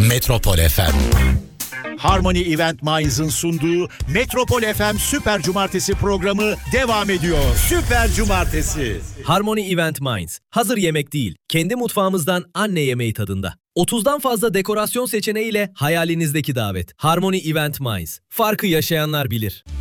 Metropol FM. Harmony Event Minds'ın sunduğu Metropol FM Süper Cumartesi programı devam ediyor. Süper Cumartesi. Harmony Event Minds. Hazır yemek değil, kendi mutfağımızdan anne yemeği tadında. 30'dan fazla dekorasyon seçeneğiyle hayalinizdeki davet. Harmony Event Minds. Farkı yaşayanlar bilir.